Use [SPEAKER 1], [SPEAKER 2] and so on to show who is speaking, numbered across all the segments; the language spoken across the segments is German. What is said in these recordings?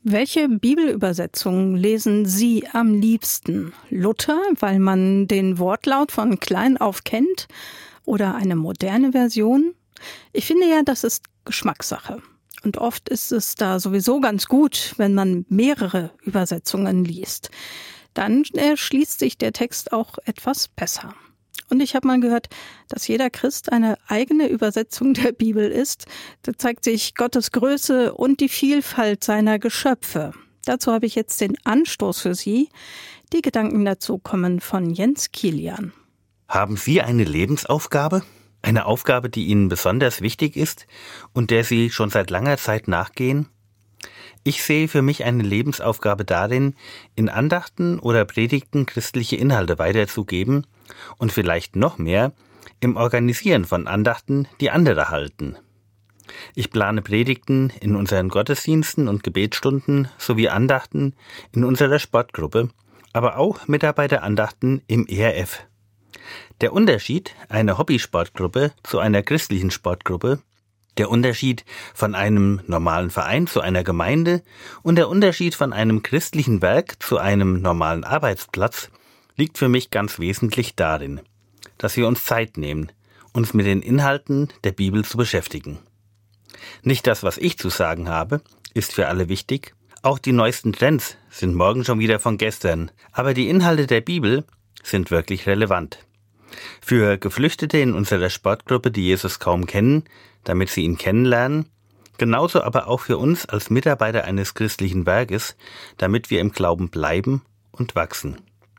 [SPEAKER 1] Welche Bibelübersetzung lesen Sie am liebsten? Luther, weil man den Wortlaut von klein auf kennt? Oder eine moderne Version? Ich finde ja, das ist Geschmackssache. Und oft ist es da sowieso ganz gut, wenn man mehrere Übersetzungen liest. Dann erschließt sich der Text auch etwas besser. Und ich habe mal gehört, dass jeder Christ eine eigene Übersetzung der Bibel ist. Da zeigt sich Gottes Größe und die Vielfalt seiner Geschöpfe. Dazu habe ich jetzt den Anstoß für Sie. Die Gedanken dazu kommen von Jens Kilian.
[SPEAKER 2] Haben Sie eine Lebensaufgabe? Eine Aufgabe, die Ihnen besonders wichtig ist und der Sie schon seit langer Zeit nachgehen? Ich sehe für mich eine Lebensaufgabe darin, in Andachten oder Predigten christliche Inhalte weiterzugeben und vielleicht noch mehr im Organisieren von Andachten, die andere halten. Ich plane Predigten in unseren Gottesdiensten und Gebetsstunden sowie Andachten in unserer Sportgruppe, aber auch Mitarbeiterandachten im ERF. Der Unterschied einer Hobbysportgruppe zu einer christlichen Sportgruppe, der Unterschied von einem normalen Verein zu einer Gemeinde und der Unterschied von einem christlichen Werk zu einem normalen Arbeitsplatz liegt für mich ganz wesentlich darin, dass wir uns Zeit nehmen, uns mit den Inhalten der Bibel zu beschäftigen. Nicht das, was ich zu sagen habe, ist für alle wichtig. Auch die neuesten Trends sind morgen schon wieder von gestern. Aber die Inhalte der Bibel sind wirklich relevant. Für Geflüchtete in unserer Sportgruppe, die Jesus kaum kennen, damit sie ihn kennenlernen, genauso aber auch für uns als Mitarbeiter eines christlichen Werkes, damit wir im Glauben bleiben und wachsen.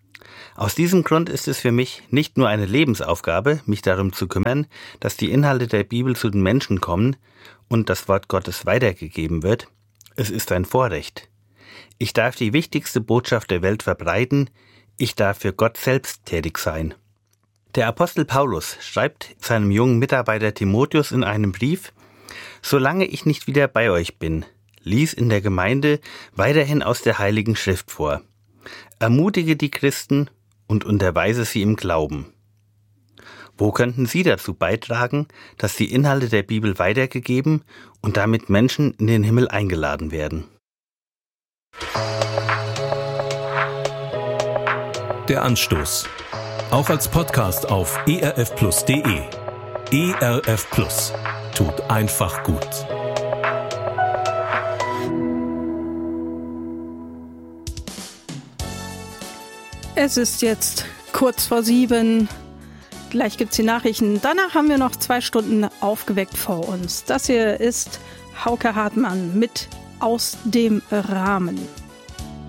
[SPEAKER 2] Aus diesem Grund ist es für mich nicht nur eine Lebensaufgabe, mich darum zu kümmern, dass die Inhalte der Bibel zu den Menschen kommen und das Wort Gottes weitergegeben wird. Es ist ein Vorrecht. Ich darf die wichtigste Botschaft der Welt verbreiten. Ich darf für Gott selbst tätig sein. Der Apostel Paulus schreibt seinem jungen Mitarbeiter Timotheus in einem Brief: Solange ich nicht wieder bei euch bin, lies in der Gemeinde weiterhin aus der Heiligen Schrift vor. Ermutige die Christen und unterweise sie im Glauben. Wo könnten Sie dazu beitragen, dass die Inhalte der Bibel weitergegeben und damit Menschen in den Himmel eingeladen werden?
[SPEAKER 3] Der Anstoß. Auch als Podcast auf erfplus.de. ERF Plus. Tut einfach gut.
[SPEAKER 1] Es ist jetzt kurz vor 7. Gleich gibt's die Nachrichten. Danach haben wir noch 2 Stunden aufgeweckt vor uns. Das hier ist Hauke Hartmann mit Aus dem Rahmen.